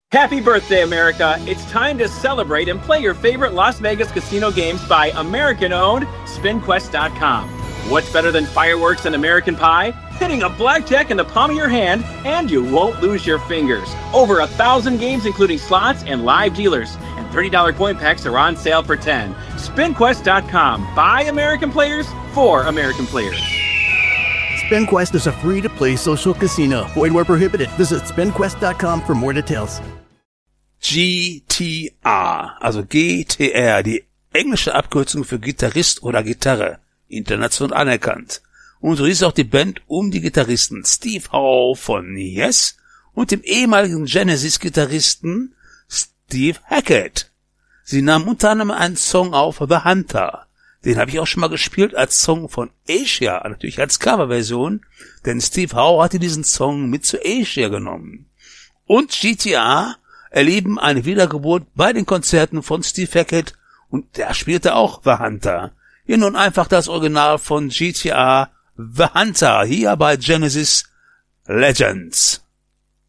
Happy birthday, America! It's time to celebrate and play your favorite Las Vegas casino games by American-owned SpinQuest.com. What's better than fireworks and American pie? Hitting a blackjack in the palm of your hand, and you won't lose your fingers. Over 1,000 games, including slots and live dealers. And $30 coin packs are on sale for $10. SpinQuest.com. By American players, for American players. SpinQuest is a free-to-play social casino. Void where prohibited. Visit SpinQuest.com for more details. GTR, also GTR, die englische Abkürzung für Gitarrist oder Gitarre, international anerkannt. Und so hieß auch die Band um die Gitarristen Steve Howe von Yes und dem ehemaligen Genesis-Gitarristen Steve Hackett. Sie nahmen unter anderem einen Song auf, The Hunter. Den habe ich auch schon mal gespielt als Song von Asia, natürlich als Coverversion, denn Steve Howe hatte diesen Song mit zu Asia genommen. Und GTR erleben eine Wiedergeburt bei den Konzerten von Steve Hackett und der spielte auch The Hunter. Hier nun einfach das Original von GTR, The Hunter, hier bei Genesis Legends.